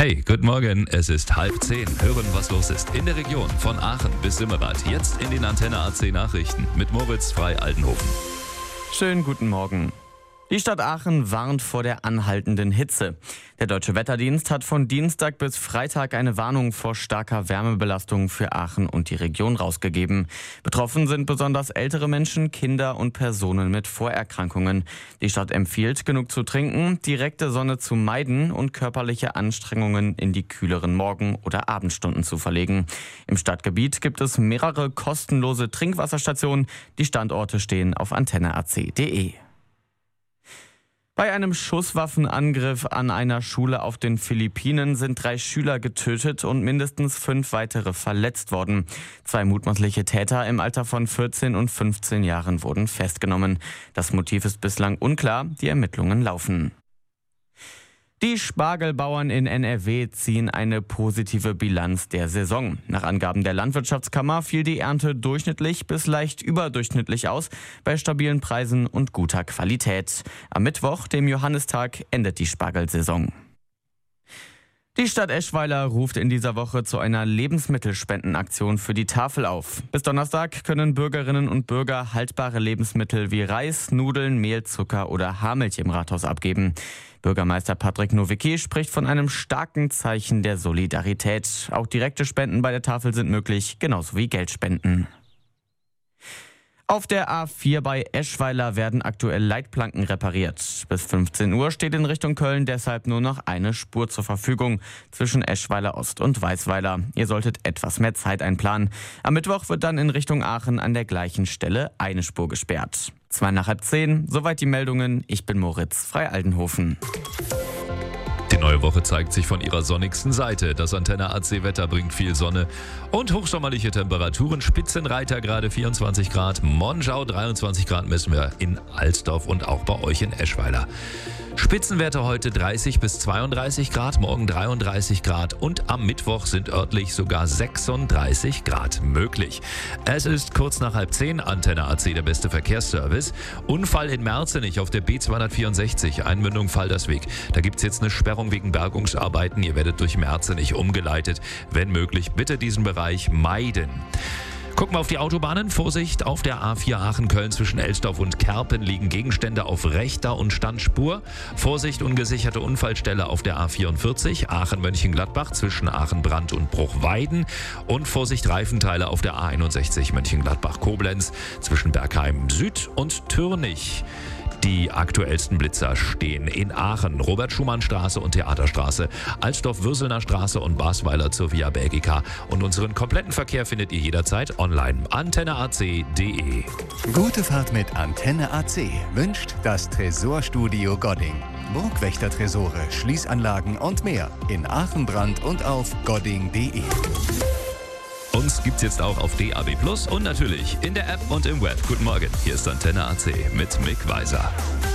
Hey, guten Morgen, es ist 9:30. Hören, was los ist in der Region von Aachen bis Simmerath. Jetzt in den Antenne AC Nachrichten mit Moritz Frei-Altenhofen. Schönen guten Morgen. Die Stadt Aachen warnt vor der anhaltenden Hitze. Der Deutsche Wetterdienst hat von Dienstag bis Freitag eine Warnung vor starker Wärmebelastung für Aachen und die Region rausgegeben. Betroffen sind besonders ältere Menschen, Kinder und Personen mit Vorerkrankungen. Die Stadt empfiehlt, genug zu trinken, direkte Sonne zu meiden und körperliche Anstrengungen in die kühleren Morgen- oder Abendstunden zu verlegen. Im Stadtgebiet gibt es mehrere kostenlose Trinkwasserstationen. Die Standorte stehen auf antenneac.de. Bei einem Schusswaffenangriff an einer Schule auf den Philippinen sind 3 Schüler getötet und mindestens 5 weitere verletzt worden. 2 mutmaßliche Täter im Alter von 14 und 15 Jahren wurden festgenommen. Das Motiv ist bislang unklar, die Ermittlungen laufen. Die Spargelbauern in NRW ziehen eine positive Bilanz der Saison. Nach Angaben der Landwirtschaftskammer fiel die Ernte durchschnittlich bis leicht überdurchschnittlich aus, bei stabilen Preisen und guter Qualität. Am Mittwoch, dem Johannistag, endet die Spargelsaison. Die Stadt Eschweiler ruft in dieser Woche zu einer Lebensmittelspendenaktion für die Tafel auf. Bis Donnerstag können Bürgerinnen und Bürger haltbare Lebensmittel wie Reis, Nudeln, Mehl, Zucker oder Haarmilch im Rathaus abgeben. Bürgermeister Patrick Nowicki spricht von einem starken Zeichen der Solidarität. Auch direkte Spenden bei der Tafel sind möglich, genauso wie Geldspenden. Auf der A4 bei Eschweiler werden aktuell Leitplanken repariert. Bis 15 Uhr steht in Richtung Köln deshalb nur noch eine Spur zur Verfügung zwischen Eschweiler Ost und Weißweiler. Ihr solltet etwas mehr Zeit einplanen. Am Mittwoch wird dann in Richtung Aachen an der gleichen Stelle eine Spur gesperrt. 9:55, soweit die Meldungen. Ich bin Moritz Frei-Altenhofen. Die neue Woche zeigt sich von ihrer sonnigsten Seite. Das Antenne AC Wetter bringt viel Sonne und hochsommerliche Temperaturen. Spitzenreiter gerade 24 Grad. Monschau 23 Grad messen wir in Alsdorf und auch bei euch in Eschweiler. Spitzenwerte heute 30 bis 32 Grad, morgen 33 Grad und am Mittwoch sind örtlich sogar 36 Grad möglich. Es ist kurz nach 9:30, Antenne AC, der beste Verkehrsservice. Unfall in Merzenich auf der B264, Einmündung Faldersweg. Da gibt es jetzt eine Sperrung wegen Bergungsarbeiten. Ihr werdet durch Merzenich umgeleitet. Wenn möglich, bitte diesen Bereich meiden. Gucken wir auf die Autobahnen. Vorsicht, auf der A4 Aachen-Köln zwischen Elsdorf und Kerpen liegen Gegenstände auf rechter und Standspur. Vorsicht, ungesicherte Unfallstelle auf der A44 Aachen-Mönchengladbach zwischen Aachen-Brand und Bruchweiden. Und Vorsicht, Reifenteile auf der A61 Mönchengladbach-Koblenz zwischen Bergheim Süd und Türnich. Die aktuellsten Blitzer stehen in Aachen, Robert-Schumann-Straße und Theaterstraße, Altdorf-Würselner Straße und Basweiler zur Via Belgica. Und unseren kompletten Verkehr findet ihr jederzeit online. antenneac.de. Gute Fahrt mit Antenne AC wünscht das Tresorstudio Godding. Burgwächter-Tresore, Schließanlagen und mehr in Aachen, Brand und auf godding.de. Uns gibt's jetzt auch auf DAB+ und natürlich in der App und im Web. Guten Morgen, hier ist Antenne AC mit Mick Weiser.